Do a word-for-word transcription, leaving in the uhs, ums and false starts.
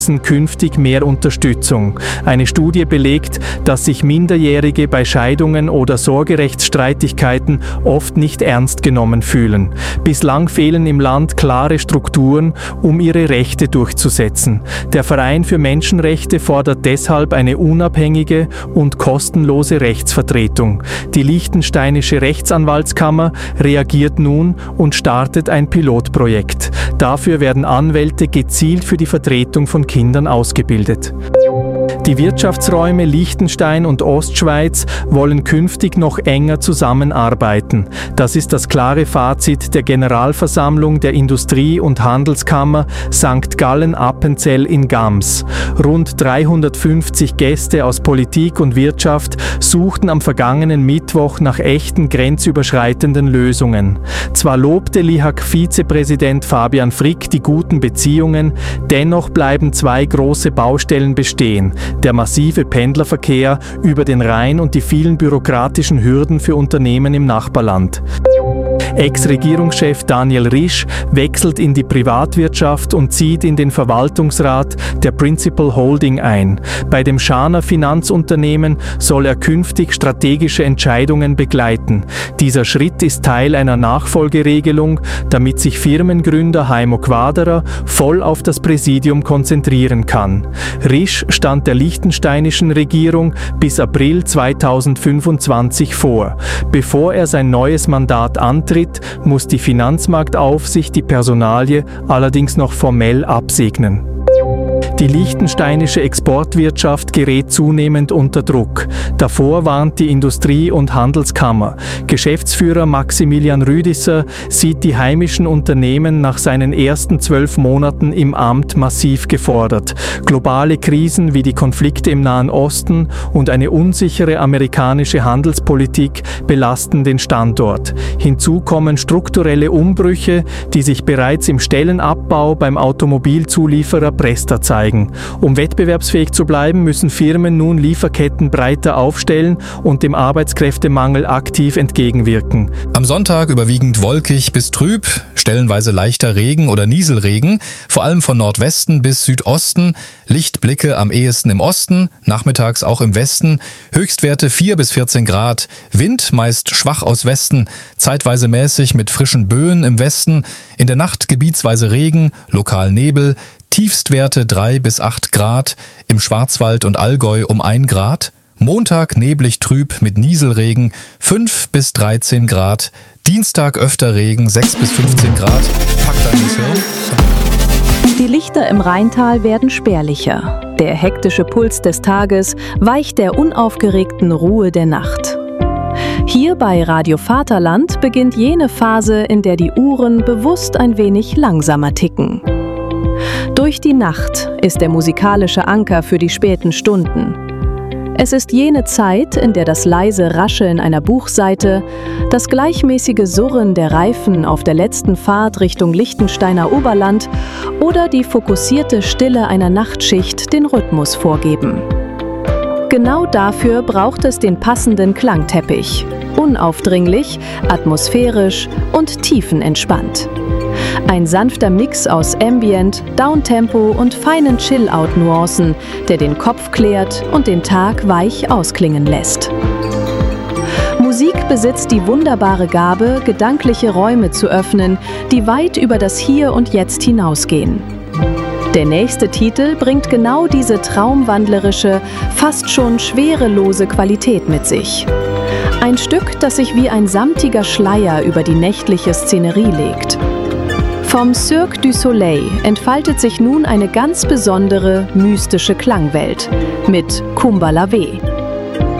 künftig mehr Unterstützung. Eine Studie belegt, dass sich Minderjährige bei Scheidungen oder Sorgerechtsstreitigkeiten oft nicht ernst genommen fühlen. Bislang fehlen im Land klare Strukturen, um ihre Rechte durchzusetzen. Der Verein für Menschenrechte fordert deshalb eine unabhängige und kostenlose Rechtsvertretung. Die Liechtensteinische Rechtsanwaltskammer reagiert nun und startet ein Pilotprojekt. Dafür werden Anwälte gezielt für die Vertretung von Kindern ausgebildet. Die Wirtschaftsräume Liechtenstein und Ostschweiz wollen künftig noch enger zusammenarbeiten. Das ist das klare Fazit der Generalversammlung der Industrie- und Handelskammer Sankt Gallen-Appenzell in Gams. Rund dreihundertfünfzig Gäste aus Politik und Wirtschaft suchten am vergangenen Mittwoch nach echten grenzüberschreitenden Lösungen. Zwar lobte L I H A C-Vizepräsident Fabian Frick die guten Beziehungen, dennoch bleiben zwei große Baustellen bestehen: der massive Pendlerverkehr über den Rhein und die vielen bürokratischen Hürden für Unternehmen im Nachbarland. Ex-Regierungschef Daniel Risch wechselt in die Privatwirtschaft und zieht in den Verwaltungsrat der Principal Holding ein. Bei dem Schaner Finanzunternehmen soll er künftig strategische Entscheidungen begleiten. Dieser Schritt ist Teil einer Nachfolgeregelung, damit sich Firmengründer Heimo Quaderer voll auf das Präsidium konzentrieren kann. Risch stand der liechtensteinischen Regierung bis April zweitausendfünfundzwanzig vor. Bevor er sein neues Mandat antritt, muss die Finanzmarktaufsicht die Personalie allerdings noch formell absegnen. Die liechtensteinische Exportwirtschaft gerät zunehmend unter Druck. Davor warnt die Industrie- und Handelskammer. Geschäftsführer Maximilian Rüdisser sieht die heimischen Unternehmen nach seinen ersten zwölf Monaten im Amt massiv gefordert. Globale Krisen wie die Konflikte im Nahen Osten und eine unsichere amerikanische Handelspolitik belasten den Standort. Hinzu kommen strukturelle Umbrüche, die sich bereits im Stellenabbau beim Automobilzulieferer Presta zeigen. Um wettbewerbsfähig zu bleiben, müssen Firmen nun Lieferketten breiter aufstellen und dem Arbeitskräftemangel aktiv entgegenwirken. Am Sonntag überwiegend wolkig bis trüb, stellenweise leichter Regen oder Nieselregen, vor allem von Nordwesten bis Südosten, Lichtblicke am ehesten im Osten, nachmittags auch im Westen, Höchstwerte vier bis vierzehn Grad, Wind meist schwach aus Westen, zeitweise mäßig mit frischen Böen im Westen, in der Nacht gebietsweise Regen, lokal Nebel, Tiefstwerte drei bis acht Grad, im Schwarzwald und Allgäu um ein Grad, Montag neblig trüb mit Nieselregen fünf bis dreizehn Grad, Dienstag öfter Regen sechs bis fünfzehn Grad, packt dann ins Hirn. Die Lichter im Rheintal werden spärlicher. Der hektische Puls des Tages weicht der unaufgeregten Ruhe der Nacht. Hier bei Radio Vaterland beginnt jene Phase, in der die Uhren bewusst ein wenig langsamer ticken. Durch die Nacht ist der musikalische Anker für die späten Stunden. Es ist jene Zeit, in der das leise Rascheln einer Buchseite, das gleichmäßige Surren der Reifen auf der letzten Fahrt Richtung Liechtensteiner Oberland oder die fokussierte Stille einer Nachtschicht den Rhythmus vorgeben. Genau dafür braucht es den passenden Klangteppich. Unaufdringlich, atmosphärisch und tiefenentspannt. Ein sanfter Mix aus Ambient, Downtempo und feinen Chill-Out-Nuancen, der den Kopf klärt und den Tag weich ausklingen lässt. Musik besitzt die wunderbare Gabe, gedankliche Räume zu öffnen, die weit über das Hier und Jetzt hinausgehen. Der nächste Titel bringt genau diese traumwandlerische, fast schon schwerelose Qualität mit sich. Ein Stück, das sich wie ein samtiger Schleier über die nächtliche Szenerie legt. Vom Cirque du Soleil entfaltet sich nun eine ganz besondere, mystische Klangwelt mit Kumbalawe.